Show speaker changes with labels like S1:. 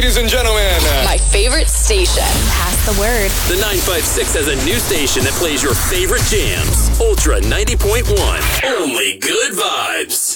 S1: ladies and gentlemen.
S2: My favorite station.
S3: Pass the word.
S4: The 956 has a new station that plays your favorite jams. Ultra 90.1. Only good vibes.